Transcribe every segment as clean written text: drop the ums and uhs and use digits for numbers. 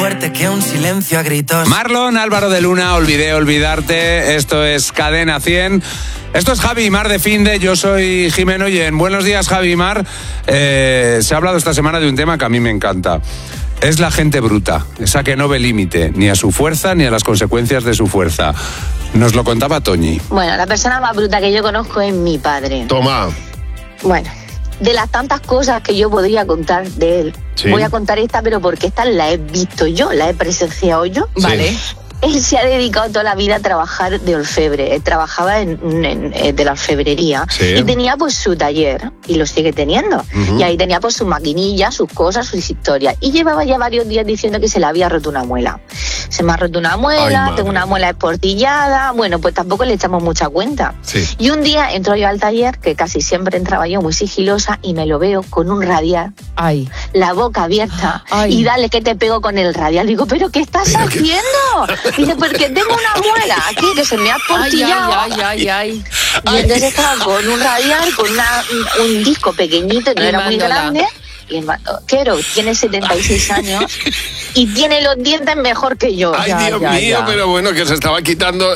fuerte que un silencio a gritos. Marlon, Álvaro de Luna, Olvidé olvidarte. Esto es Cadena 100. Esto es Javi y Mar de Finde. Yo soy Jimeno Oyen. Buenos días, Javi y Mar. Se ha hablado esta semana de un tema que a mí me encanta. Es la gente bruta, esa que no ve límite, ni a su fuerza ni a las consecuencias de su fuerza. Nos lo contaba Toñi. Bueno, la persona más bruta que yo conozco es mi padre. Toma. Bueno, de las tantas cosas que yo podría contar de él, sí, voy a contar esta, pero porque esta la he visto yo, la he presenciado yo. Sí. Vale. Él se ha dedicado toda la vida a trabajar de orfebre. Él trabajaba de la orfebrería, sí, y tenía pues su taller, y lo sigue teniendo. Uh-huh. Y ahí tenía pues sus maquinillas, sus cosas, sus historias. Y llevaba ya varios días diciendo que se le había roto una muela. Se me ha roto una muela, tengo una muela esportillada. Bueno, pues tampoco le echamos mucha cuenta. Sí. Y un día entro yo al taller, que casi siempre entraba yo muy sigilosa, y me lo veo con un radial, Ay. la boca abierta, Ay. y dale que te pego con el radial. Digo, ¿pero qué estás haciendo? Dice, porque tengo una muela aquí que se me ha portillado. Ay. Y entonces estaba con un radial, con un disco pequeñito, no era muy grande. Y el vaquero tiene 76 años y tiene los dientes mejor que yo. Ay, Dios mío, pero bueno, que se estaba quitando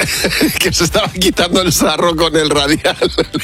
el sarro con el radial.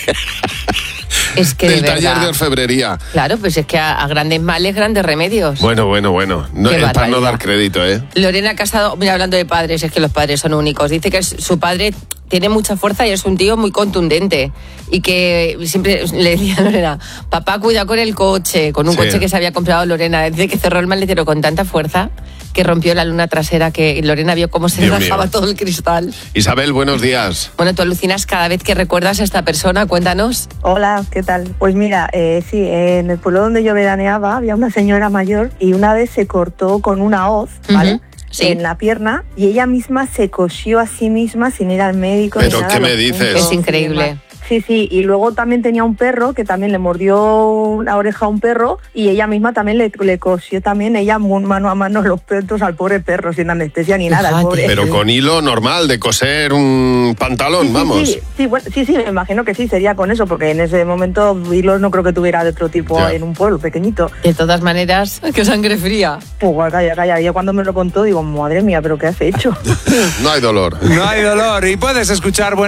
Es que del de taller verdad. de orfebrería. Claro, pues es que a grandes males, grandes remedios. Bueno. No, Qué es para no barbaridad. dar crédito, ¿eh? Lorena Casado, mira, hablando de padres, es que los padres son únicos. Dice que su padre tiene mucha fuerza y es un tío muy contundente. Y que siempre le decía a Lorena, papá, cuida con el coche, con un coche que se había comprado Lorena. Dice que cerró el maletero con tanta fuerza que rompió la luna trasera, que Lorena vio cómo se rajaba todo el cristal. Isabel, buenos días. Bueno, tú alucinas cada vez que recuerdas a esta persona, cuéntanos. Hola, ¿qué tal? Pues mira, sí, en el pueblo donde yo veraneaba había una señora mayor y una vez se cortó con una hoz, ¿vale? Uh-huh. Sí. En la pierna, y ella misma se cosió a sí misma sin ir al médico. ¿Pero ni nada, qué me los dices? puntos Es increíble. y demás. Sí, y luego también tenía un perro que también le mordió la oreja a un perro, y ella misma también le cosió también, ella mano a mano los pelos al pobre perro, sin anestesia ni nada, el pobre. Pero con hilo normal de coser un pantalón, vamos. Sí, me imagino que sí, sería con eso, porque en ese momento hilos no creo que tuviera de otro tipo en un pueblo pequeñito. De todas maneras, qué sangre fría. Pues calla, yo cuando me lo contó digo, madre mía, ¿pero qué has hecho? No hay dolor. No hay dolor y puedes escuchar